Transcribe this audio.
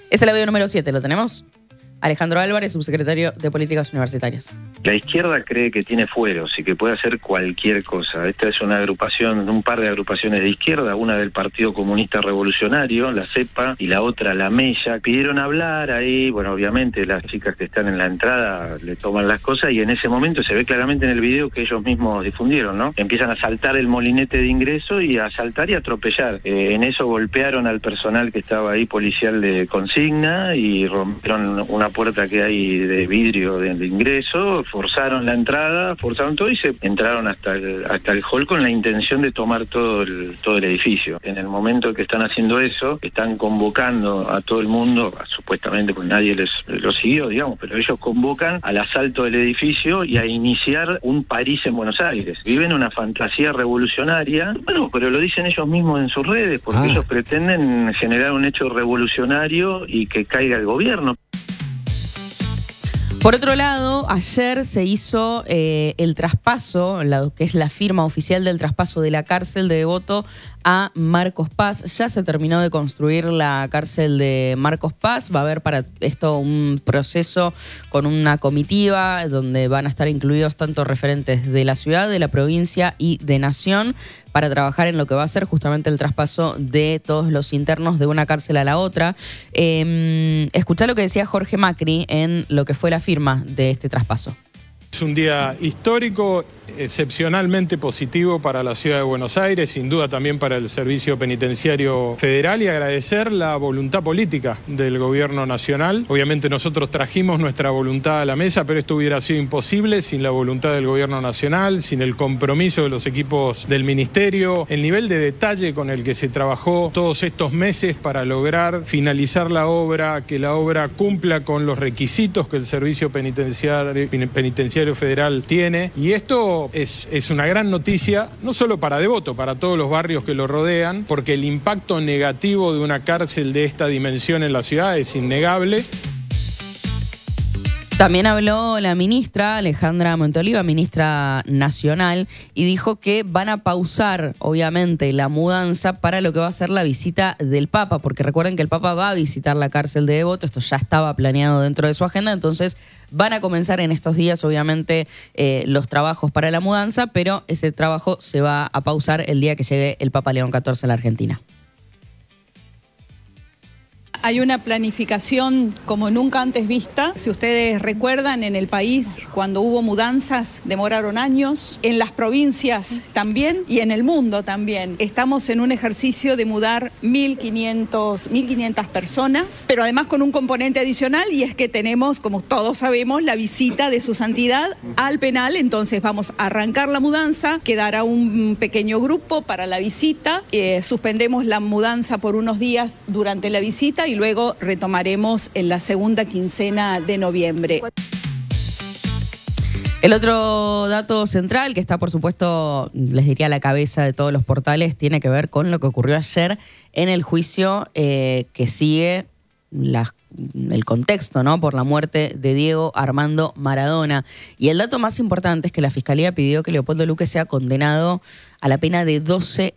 Es el audio número 7, ¿lo tenemos? Alejandro Álvarez, subsecretario de Políticas Universitarias. La izquierda cree que tiene fueros y que puede hacer cualquier cosa. Esta es una agrupación, un par de agrupaciones de izquierda, una del Partido Comunista Revolucionario, la CEPA, y la otra, la MELLA. Pidieron hablar ahí, bueno, obviamente las chicas que están en la entrada le toman las cosas y en ese momento se ve claramente en el video que ellos mismos difundieron, ¿no? Empiezan a saltar el molinete de ingreso y a saltar y a atropellar. En eso golpearon al personal que estaba ahí, policial de consigna, y rompieron una puerta que hay de vidrio de ingreso, forzaron la entrada, forzaron todo y se entraron hasta el hall con la intención de tomar todo el edificio. En el momento que están haciendo eso, están convocando a todo el mundo, supuestamente pues nadie lo siguió, digamos, pero ellos convocan al asalto del edificio y a iniciar un París en Buenos Aires. Viven una fantasía revolucionaria, bueno, pero lo dicen ellos mismos en sus redes, porque ellos pretenden generar un hecho revolucionario y que caiga el gobierno. Por otro lado, ayer se hizo el traspaso, lo que es la firma oficial del traspaso de la cárcel de Devoto a Marcos Paz. Ya se terminó de construir la cárcel de Marcos Paz. Va a haber para esto un proceso con una comitiva donde van a estar incluidos tanto referentes de la ciudad, de la provincia y de Nación para trabajar en lo que va a ser justamente el traspaso de todos los internos de una cárcel a la otra. Escuchá lo que decía Jorge Macri en lo que fue la firma de este traspaso. Es un día histórico, excepcionalmente positivo para la ciudad de Buenos Aires, sin duda también para el Servicio Penitenciario Federal, y agradecer la voluntad política del Gobierno Nacional. Obviamente nosotros trajimos nuestra voluntad a la mesa, pero esto hubiera sido imposible sin la voluntad del Gobierno Nacional, sin el compromiso de los equipos del Ministerio, el nivel de detalle con el que se trabajó todos estos meses para lograr finalizar la obra, que la obra cumpla con los requisitos que el Servicio Penitenciario Federal tiene, y esto es una gran noticia, no solo para Devoto, para todos los barrios que lo rodean, porque el impacto negativo de una cárcel de esta dimensión en la ciudad es innegable. También habló la ministra Alejandra Montoliva, ministra nacional, y dijo que van a pausar, obviamente, la mudanza para lo que va a ser la visita del Papa, porque recuerden que el Papa va a visitar la cárcel de Devoto, esto ya estaba planeado dentro de su agenda, entonces van a comenzar en estos días, obviamente, los trabajos para la mudanza, pero ese trabajo se va a pausar el día que llegue el Papa León XIV a la Argentina. Hay una planificación como nunca antes vista. Si ustedes recuerdan, en el país, cuando hubo mudanzas, demoraron años. En las provincias también y en el mundo también. Estamos en un ejercicio de mudar 1.500 personas, pero además con un componente adicional, y es que tenemos, como todos sabemos, la visita de su santidad al penal. Entonces vamos a arrancar la mudanza, quedará un pequeño grupo para la visita, suspendemos la mudanza por unos días durante la visita y luego retomaremos en la segunda quincena de noviembre. El otro dato central, que está por supuesto, les diría, a la cabeza de todos los portales, tiene que ver con lo que ocurrió ayer en el juicio que sigue el contexto, ¿no?, por la muerte de Diego Armando Maradona. Y el dato más importante es que la Fiscalía pidió que Leopoldo Luque sea condenado a la pena de 12